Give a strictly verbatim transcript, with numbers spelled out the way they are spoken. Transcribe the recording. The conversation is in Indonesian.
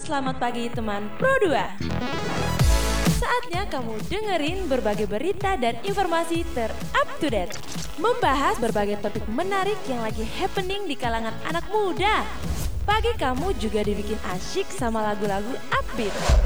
selamat pagi teman Pro dua. Saatnya kamu dengerin berbagai berita dan informasi ter-up to date. Membahas berbagai topik menarik yang lagi happening di kalangan anak muda. Pagi kamu juga dibikin asyik sama lagu-lagu upbeat.